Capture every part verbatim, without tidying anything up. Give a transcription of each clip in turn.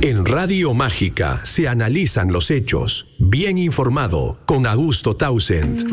En Radio Mágica se analizan los hechos. Bien informado con Augusto Townsend.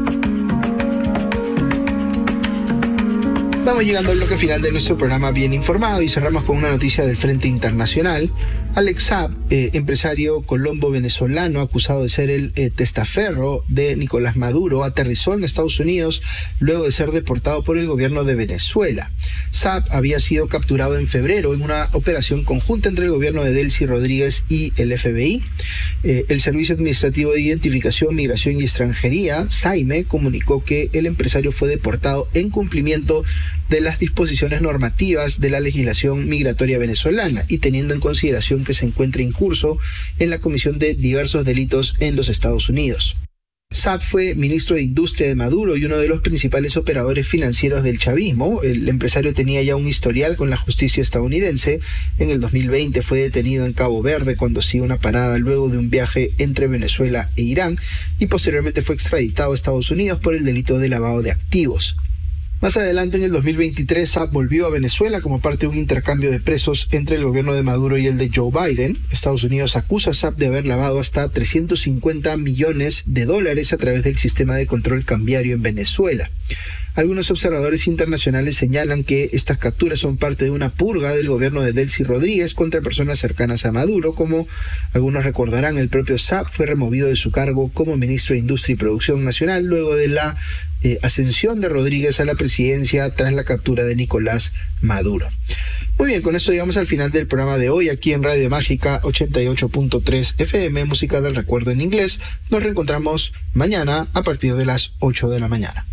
Vamos llegando al bloque final de nuestro programa Bien Informado y cerramos con una noticia del Frente Internacional. Alex Saab, eh, empresario colombo-venezolano acusado de ser el eh, testaferro de Nicolás Maduro, aterrizó en Estados Unidos luego de ser deportado por el gobierno de Venezuela. Saab había sido capturado en febrero en una operación conjunta entre el gobierno de Delcy Rodríguez y el F B I. Eh, el Servicio Administrativo de Identificación, Migración y Extranjería, SAIME, comunicó que el empresario fue deportado en cumplimiento de las disposiciones normativas de la legislación migratoria venezolana y teniendo en consideración que se encuentra incurso en la comisión de diversos delitos en los Estados Unidos. Saab fue ministro de Industria de Maduro y uno de los principales operadores financieros del chavismo. El empresario tenía ya un historial con la justicia estadounidense. En el dos mil veinte fue detenido en Cabo Verde cuando hacía una parada luego de un viaje entre Venezuela e Irán y posteriormente fue extraditado a Estados Unidos por el delito de lavado de activos. Más adelante, en el dos mil veintitrés, Saab volvió a Venezuela como parte de un intercambio de presos entre el gobierno de Maduro y el de Joe Biden. Estados Unidos acusa a Saab de haber lavado hasta trescientos cincuenta millones de dólares a través del sistema de control cambiario en Venezuela. Algunos observadores internacionales señalan que estas capturas son parte de una purga del gobierno de Delcy Rodríguez contra personas cercanas a Maduro. Como algunos recordarán, el propio Saab fue removido de su cargo como ministro de Industria y Producción Nacional luego de la eh, ascensión de Rodríguez a la presidencia tras la captura de Nicolás Maduro. Muy bien, con esto llegamos al final del programa de hoy aquí en Radio Mágica ochenta y ocho punto tres F M, música del recuerdo en inglés. Nos reencontramos mañana a partir de las ocho de la mañana.